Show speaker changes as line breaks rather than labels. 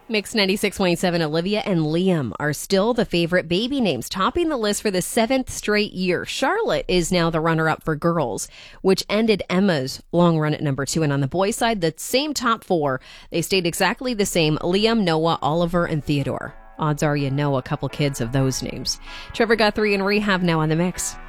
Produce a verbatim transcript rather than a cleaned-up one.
Mix ninety-six point seven, Olivia and Liam are still the favorite baby names, topping the list for the seventh straight year. Charlotte is now the runner-up for girls, which ended Emma's long run at number two. And on the boys' side, the same top four. They stayed exactly the same: Liam, Noah, Oliver, and Theodore. Odds are you know a couple kids of those names. Trevor Guthrie and Rehab now on the Mix.